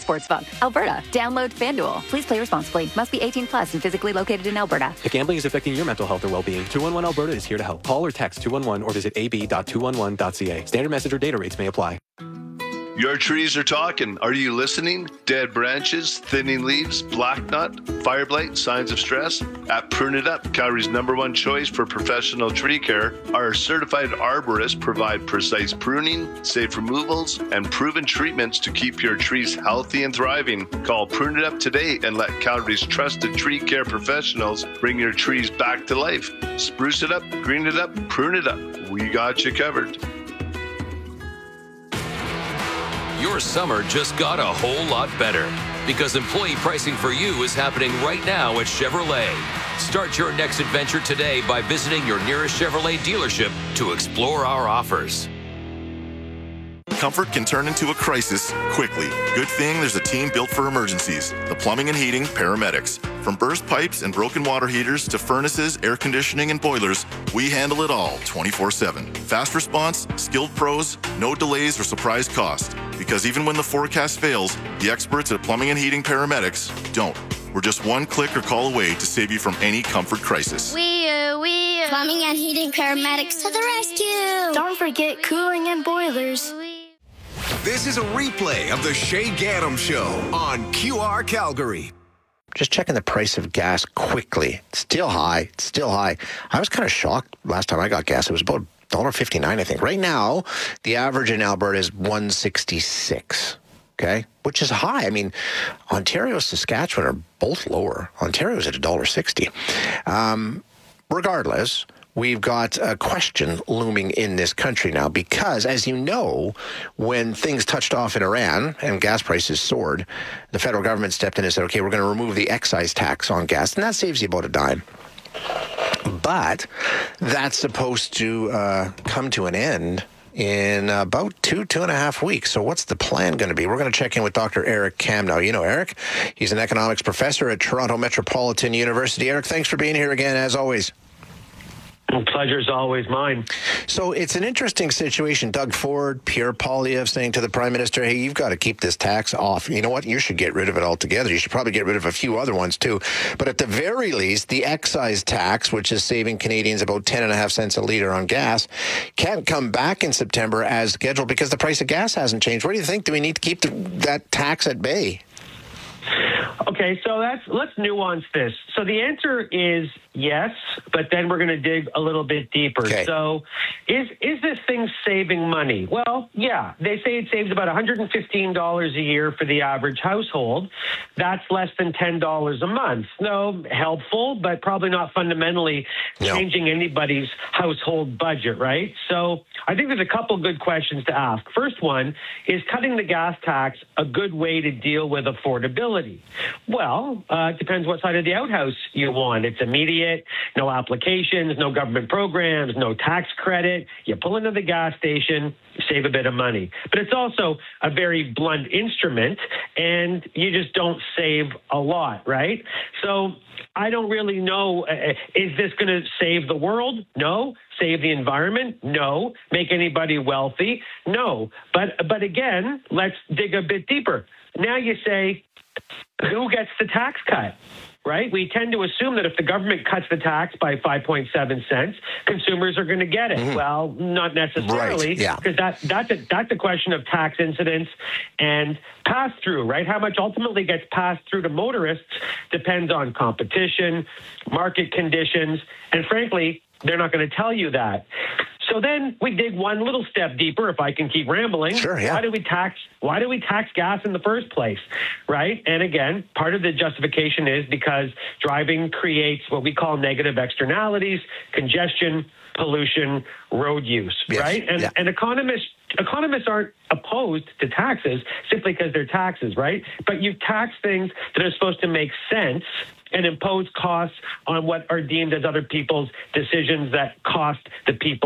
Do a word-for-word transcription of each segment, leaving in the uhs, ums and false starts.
Sportsbook, Alberta. Download FanDuel. Please play responsibly. Must be eighteen plus and physically located in Alberta. If gambling is affecting your mental health or well-being, two one one Alberta is here to help. Call or text two one one or visit a b dot two one one dot c a. Standard message or data rates may apply. Your trees are talking. Are you listening? Dead branches, thinning leaves, black knot, fire blight, signs of stress? At Prune It Up, Calgary's number one choice for professional tree care, our certified arborists provide precise pruning, safe removals, and proven treatments to keep your trees healthy and thriving. Call Prune It Up today and let Calgary's trusted tree care professionals bring your trees back to life. Spruce it up, green it up, prune it up. We got you covered. Your summer just got a whole lot better because employee pricing for you is happening right now at Chevrolet. Start your next adventure today by visiting your nearest Chevrolet dealership to explore our offers. Comfort can turn into a crisis quickly. Good thing there's a team built for emergencies. The Plumbing and Heating Paramedics. From burst pipes and broken water heaters to furnaces, air conditioning, and boilers, we handle it all twenty-four seven. Fast response, skilled pros, no delays or surprise cost. Because even when the forecast fails, the experts at Plumbing and Heating Paramedics don't. We're just one click or call away to save you from any comfort crisis. We, uh, we, uh, Plumbing and Heating Paramedics to the rescue. Don't forget cooling and boilers. This is a replay of the Shay Gaddam Show on Q R Calgary. Just checking the price of gas quickly. It's still high. It's still high. I was kind of shocked last time I got gas. It was about one dollar fifty-nine, I think. Right now, the average in Alberta is one sixty-six, okay, which is high. I mean, Ontario and Saskatchewan are both lower. Ontario's at one dollar sixty. Um, regardless, we've got a question looming in this country now because, as you know, when things touched off in Iran and gas prices soared, the federal government stepped in and said, okay, we're going to remove the excise tax on gas, and that saves you about a dime. But that's supposed to uh, come to an end in about two, two and a half weeks. So what's the plan going to be? We're going to check in with Doctor Eric Kamnow. You know Eric. He's an economics professor at Toronto Metropolitan University. Eric, thanks for being here again, as always. Pleasure is always mine. So it's an interesting situation. Doug Ford, Pierre Poilievre saying to the Prime Minister, hey, you've got to keep this tax off. You know what? You should get rid of it altogether. You should probably get rid of a few other ones too. But at the very least, the excise tax, which is saving Canadians about ten and a half cents a litre on gas, can't come back in September as scheduled because the price of gas hasn't changed. What do you think? Do we need to keep the, that tax at bay? Okay, so that's let's nuance this. So the answer is yes, but then we're going to dig a little bit deeper. Okay. So is is this thing saving money? Well, yeah. They say it saves about one hundred fifteen dollars a year for the average household. That's less than ten dollars a month. No, helpful, but probably not fundamentally no. changing anybody's household budget, right? So I think there's a couple good questions to ask. First one, is cutting the gas tax a good way to deal with affordability? Well, uh, it depends what side of the outhouse you want. It's immediate, no applications, no government programs, no tax credit. You pull into the gas station, save a bit of money. But it's also a very blunt instrument, and you just don't save a lot, right? So I don't really know. Uh, is this going to save the world? No. Save the environment? No. Make anybody wealthy? No. But but again, let's dig a bit deeper. Now you say, who gets the tax cut? Right? We tend to assume that if the government cuts the tax by five point seven cents, consumers are going to get it. Mm-hmm. Well, not necessarily, right. Yeah. because that, that's, a, that's a question of tax incidence and pass-through, right? How much ultimately gets passed through to motorists depends on competition, market conditions, and frankly, they're not going to tell you that. So then we dig one little step deeper, if I can keep rambling. Sure, yeah. Why do we tax? Why do we tax gas in the first place, right? And again, part of the justification is because driving creates what we call negative externalities, congestion, pollution, road use, yes. right? And yeah. and economists economists aren't opposed to taxes simply because they're taxes, right? But you tax things that are supposed to make sense and impose costs on what are deemed as other people's decisions that cost the people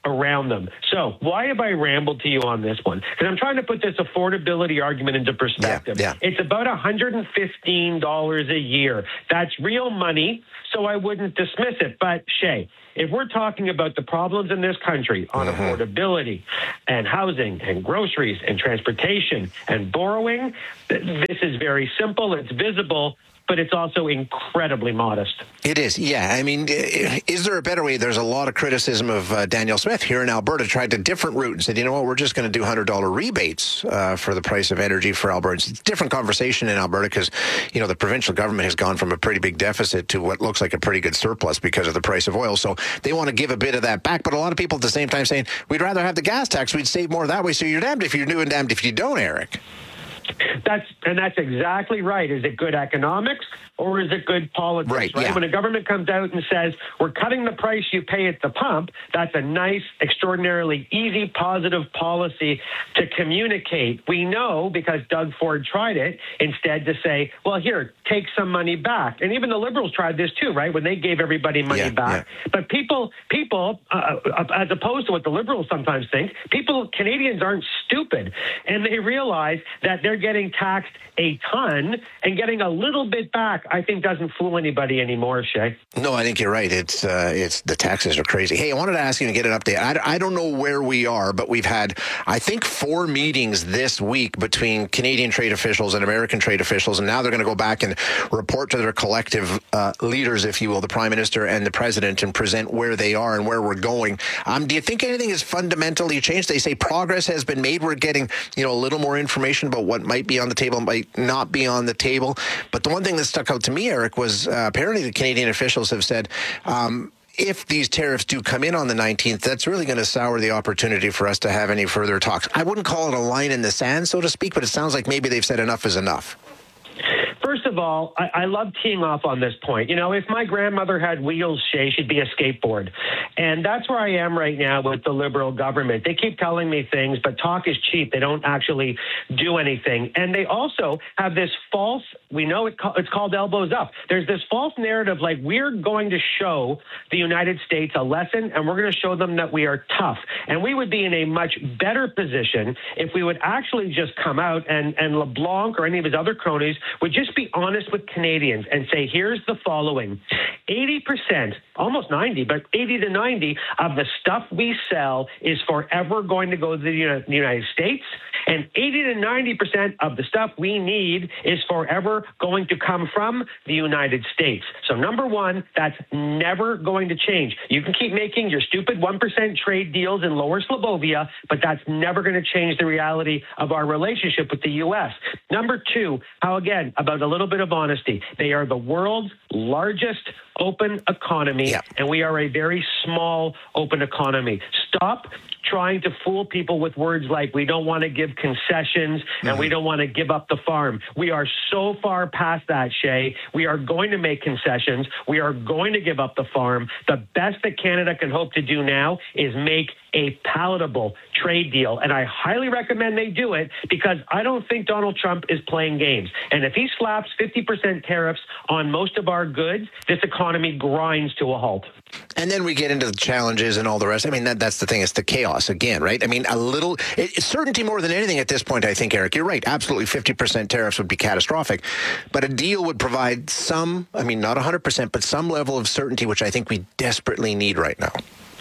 around them. So why have I rambled to you on this one? Because I'm trying to put this affordability argument into perspective. Yeah, yeah. It's about one hundred fifteen dollars a year. That's real money, so I wouldn't dismiss it. But, Shay, if we're talking about the problems in this country on mm-hmm. affordability and housing and groceries and transportation and borrowing, this is very simple. It's visible, but it's also incredibly modest. It is, yeah. I mean, is there a better way? There's a lot of criticism of uh, Danielle Smith here in Alberta, tried a different route and said, you know what, we're just going to do one hundred dollars rebates uh, for the price of energy for Albertans. It's a different conversation in Alberta because, you know, the provincial government has gone from a pretty big deficit to what looks like a pretty good surplus because of the price of oil. So they want to give a bit of that back. But a lot of people at the same time saying, we'd rather have the gas tax. We'd save more that way. So you're damned if you do and damned if you don't, Eric. That's and that's exactly right. Is it good economics or is it good politics? Right. right? Yeah. When a government comes out and says we're cutting the price you pay at the pump, that's a nice, extraordinarily easy, positive policy to communicate. We know because Doug Ford tried it instead to say, well, here, take some money back. And even the Liberals tried this too, right? When they gave everybody money yeah, back. Yeah. But people, people, uh, as opposed to what the Liberals sometimes think, people, Canadians aren't stupid, and they realize that they're getting taxed a ton, and getting a little bit back, I think, doesn't fool anybody anymore, Shay. No, I think you're right. It's uh, it's the taxes are crazy. Hey, I wanted to ask you to get an update. I, I don't know where we are, but we've had, I think, four meetings this week between Canadian trade officials and American trade officials, and now they're going to go back and report to their collective uh, leaders, if you will, the Prime Minister and the President, and present where they are and where we're going. Um, do you think anything has fundamentally changed? They say progress has been made. We're getting, you know, a little more information about what might be on the table, might not be on the table. But the one thing that stuck out to me, Eric, was uh, apparently the Canadian officials have said, um, if these tariffs do come in on the nineteenth, that's really going to sour the opportunity for us to have any further talks. I wouldn't call it a line in the sand, so to speak, but it sounds like maybe they've said enough is enough. First of all, I, I love teeing off on this point. You know, if my grandmother had wheels, Shay, she'd be a skateboard. And that's where I am right now with the Liberal government. They keep telling me things, but talk is cheap. They don't actually do anything. And they also have this false, we know it, it's called elbows up. There's this false narrative like we're going to show the United States a lesson, and we're going to show them that we are tough. And we would be in a much better position if we would actually just come out and, and LeBlanc or any of his other cronies would just be honest with Canadians and say, here's the following. eighty percent, almost ninety, but eighty to ninety of the stuff we sell is forever going to go to the United States. And eighty to ninety percent of the stuff we need is forever going to come from the United States. So number one, that's never going to change. You can keep making your stupid one percent trade deals in Lower Slobovia, but that's never going to change the reality of our relationship with the U S. Number two, how again, about a little bit of honesty. They are the world's largest open economy, yeah. and we are a very small open economy. Stop trying to fool people with words like we don't want to give concessions and mm-hmm. we don't want to give up the farm. We are so far past that, Shay. We are going to make concessions. We are going to give up the farm. The best that Canada can hope to do now is make a palatable trade deal. And I highly recommend they do it because I don't think Donald Trump is playing games. And if he slaps fifty percent tariffs on most of our goods, this economy grinds to a halt. And then we get into the challenges and all the rest. I mean, that, that's the thing. It's the chaos again, right? I mean, a little it, certainty more than anything at this point, I think, Eric. You're right. Absolutely. fifty percent tariffs would be catastrophic. But a deal would provide some, I mean, not one hundred percent, but some level of certainty, which I think we desperately need right now.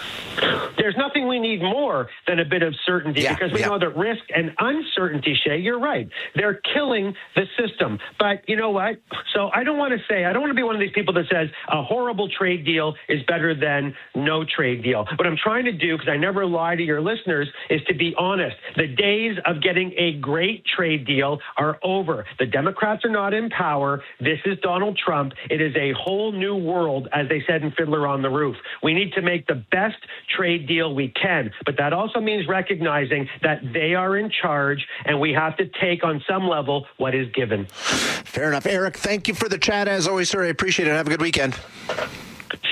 There's nothing we need more than a bit of certainty yeah, because we yeah. know that risk and uncertainty, Shay, you're right. They're killing the system. But you know what? So I don't want to say, I don't want to be one of these people that says a horrible trade deal is better than no trade deal. What I'm trying to do, because I never lie to your listeners, is to be honest. The days of getting a great trade deal are over. The Democrats are not in power. This is Donald Trump. It is a whole new world, as they said in Fiddler on the Roof. We need to make the best trade deal we can, but that also means recognizing that they are in charge and we have to take on some level what is given. Fair enough. Eric, thank you for the chat as always, sir. I appreciate it. Have a good weekend.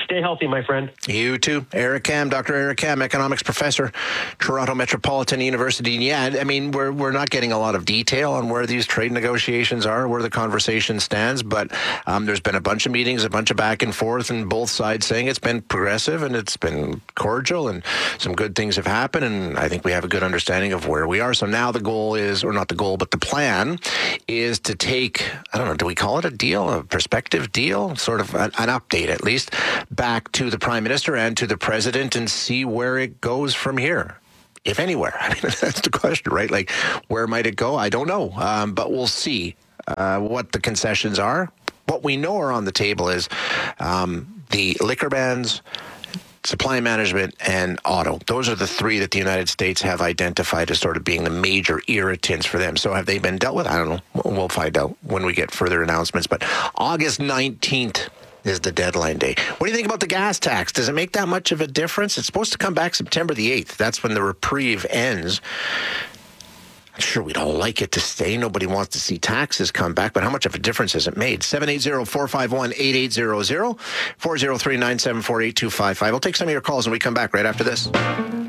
Stay healthy, my friend. You too. Eric Kam, Doctor Eric Kam, economics professor, Toronto Metropolitan University. And yeah, I mean, we're we're not getting a lot of detail on where these trade negotiations are, where the conversation stands, but um, there's been a bunch of meetings, a bunch of back and forth, and both sides saying it's been progressive and it's been cordial and some good things have happened, and I think we have a good understanding of where we are. So now the goal is, or not the goal, but the plan is to take, I don't know, do we call it a deal, a prospective deal, sort of an, an update at least, back to the Prime Minister and to the President and see where it goes from here. If anywhere. I mean, that's the question, right? Like, where might it go? I don't know. Um, but we'll see uh, what the concessions are. What we know are on the table is um, the liquor bans, supply management, and auto. Those are the three that the United States have identified as sort of being the major irritants for them. So have they been dealt with? I don't know. We'll find out when we get further announcements. But August nineteenth is the deadline day. What do you think about the gas tax? Does it make that much of a difference? It's supposed to come back September the eighth. That's when the reprieve ends. I'm sure we'd all like it to stay. Nobody wants to see taxes come back, but how much of a difference has it made? seven eight zero, four five one, eight eight zero zero, four zero three, nine seven four, eight two five five. I'll take some of your calls when we come back right after this.